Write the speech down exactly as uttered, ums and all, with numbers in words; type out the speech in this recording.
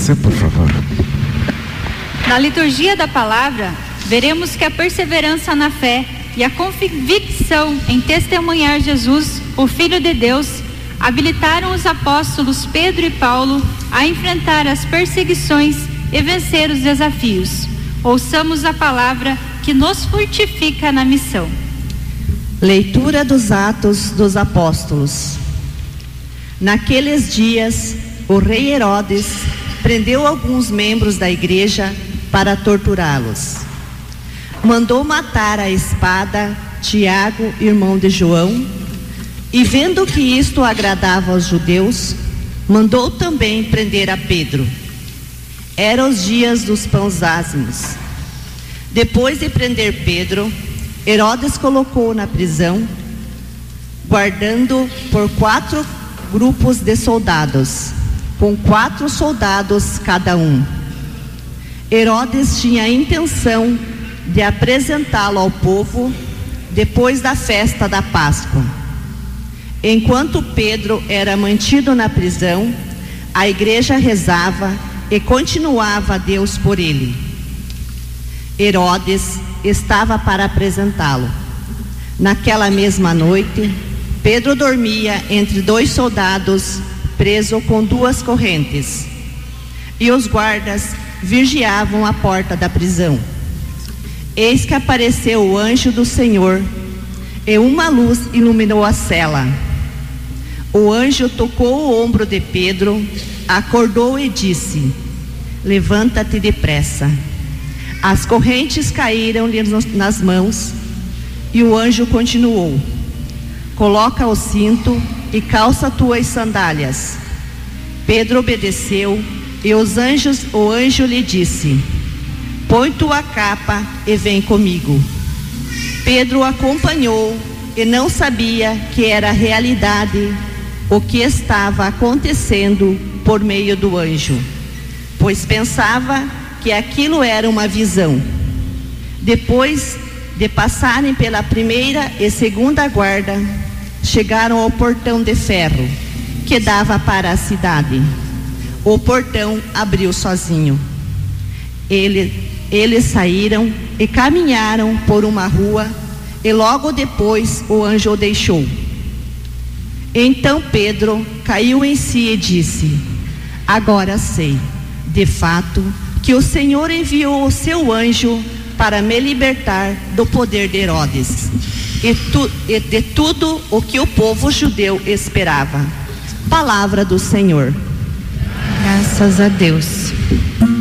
você, por favor. Na liturgia da palavra, veremos que a perseverança na fé e a convicção em testemunhar Jesus, o Filho de Deus, habilitaram os apóstolos Pedro e Paulo a enfrentar as perseguições e vencer os desafios. Ouçamos a palavra que nos fortifica na missão. Leitura dos Atos dos Apóstolos. Naqueles dias, o rei Herodes prendeu alguns membros da igreja para torturá-los. Mandou matar à espada Tiago, irmão de João, e vendo que isto agradava aos judeus, mandou também prender a Pedro. Eram os dias dos pães ázimos. Depois de prender Pedro, Herodes colocou na prisão, guardando por quatro grupos de soldados, com quatro soldados cada um. Herodes tinha a intenção de apresentá-lo ao povo depois da festa da Páscoa. Enquanto Pedro era mantido na prisão, a igreja rezava e continuava a Deus por ele. Herodes estava para apresentá-lo. Naquela mesma noite, Pedro dormia entre dois soldados, preso com duas correntes, e os guardas vigiavam a porta da prisão. Eis que apareceu o anjo do Senhor, e uma luz iluminou a cela. O anjo tocou o ombro de Pedro, acordou e disse: levanta-te depressa. As correntes caíram-lhe nas mãos, e o anjo continuou: coloca o cinto e calça tuas sandálias. Pedro obedeceu, e os anjos, o anjo lhe disse: põe tua capa e vem comigo. Pedro acompanhou e não sabia que era realidade o que estava acontecendo por meio do anjo, pois pensava que aquilo era uma visão. Depois de passarem pela primeira e segunda guarda, chegaram ao portão de ferro que dava para a cidade. O portão abriu sozinho. Ele, eles saíram e caminharam por uma rua, e logo depois o anjo o deixou. Então Pedro caiu em si e disse: agora sei, de fato, que o Senhor enviou o seu anjo para me libertar do poder de Herodes e, tu, e de tudo o que o povo judeu esperava. Palavra do Senhor. Graças a Deus.